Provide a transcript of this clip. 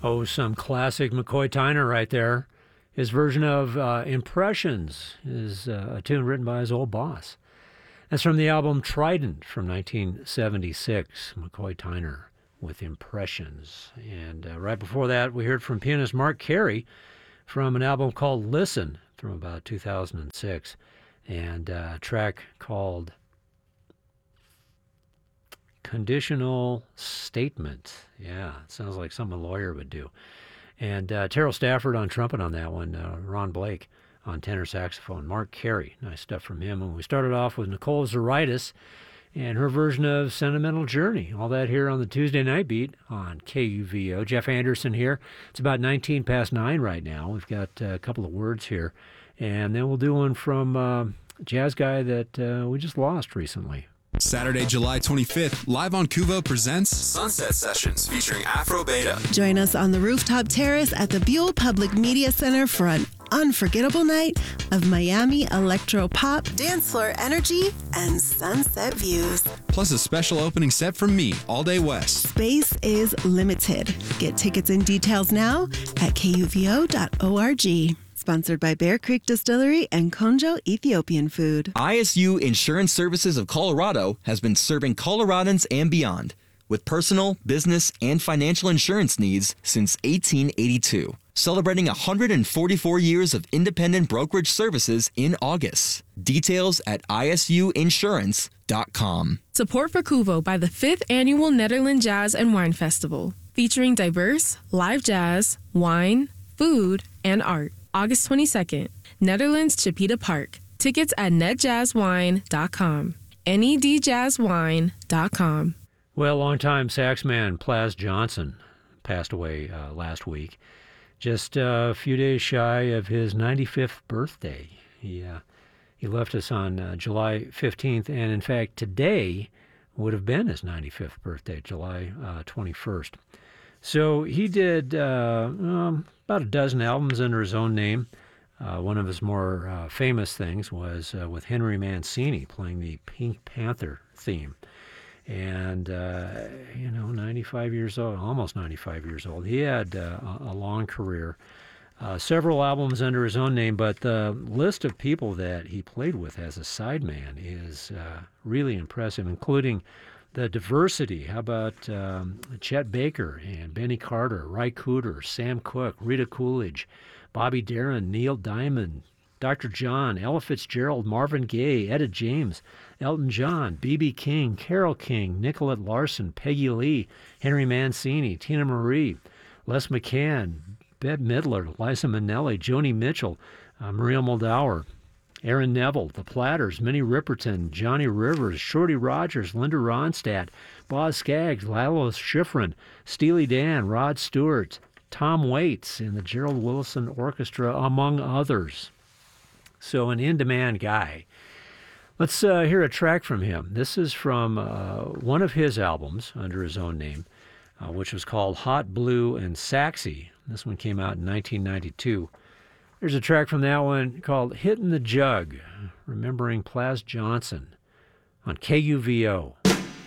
Oh, some classic McCoy Tyner right there. His version of Impressions is a tune written by his old boss. That's from the album Trident from 1976, McCoy Tyner with Impressions. And right before that, we heard from pianist Mark Carey from an album called Listen from about 2006, and a track called Conditional Statement. Yeah, it sounds like something a lawyer would do. And Terrell Stafford on trumpet on that one, Ron Blake on tenor saxophone, Mark Carey. Nice stuff from him. And we started off with Nicole Zaritis and her version of Sentimental Journey. All that here on the Tuesday Night Beat on KUVO. Jeff Anderson here. It's about 19 past 9 right now. We've got a couple of words here. And then we'll do one from a jazz guy that we just lost recently. Saturday, July 25th, Live on Kuvo presents Sunset Sessions featuring Afro Beta. Join us on the rooftop terrace at the Buell Public Media Center for an unforgettable night of Miami electro pop, dance floor energy, and sunset views. Plus a special opening set from me, All Day West. Space is limited. Get tickets and details now at kuvo.org. Sponsored by Bear Creek Distillery and Konjo Ethiopian Food. ISU Insurance Services of Colorado has been serving Coloradans and beyond with personal, business, and financial insurance needs since 1882. Celebrating 144 years of independent brokerage services in August. Details at isuinsurance.com. Support for Kuvo by the 5th Annual Netherlands Jazz and Wine Festival, featuring diverse live jazz, wine, food, and art. August 22nd, Netherlands Chipeta Park. Tickets at netjazzwine.com. nedjazzwine.com. Well, longtime saxman Plas Johnson passed away last week, just a few days shy of his 95th birthday. He left us on July 15th, and in fact, today would have been his 95th birthday, July 21st. So he did about a dozen albums under his own name. One of his more famous things was with Henry Mancini playing the Pink Panther theme. And, 95 years old, almost 95 years old. He had a long career, several albums under his own name, but the list of people that he played with as a sideman is really impressive, including the diversity. How about Chet Baker and Benny Carter, Ry Cooder, Sam Cooke, Rita Coolidge, Bobby Darin, Neil Diamond, Dr. John, Ella Fitzgerald, Marvin Gaye, Etta James, Elton John, B.B. King, Carole King, Nicolette Larson, Peggy Lee, Henry Mancini, Tina Marie, Les McCann, Bette Midler, Liza Minnelli, Joni Mitchell, Maria Muldaur, Aaron Neville, The Platters, Minnie Riperton, Johnny Rivers, Shorty Rogers, Linda Ronstadt, Boz Scaggs, Lalo Schifrin, Steely Dan, Rod Stewart, Tom Waits, and the Gerald Wilson Orchestra, among others. So an in-demand guy. Let's hear a track from him. This is from one of his albums under his own name, which was called Hot Blue and Saxy. This one came out in 1992. There's a track from that one called Hittin' the Jug, remembering Plas Johnson on KUVO.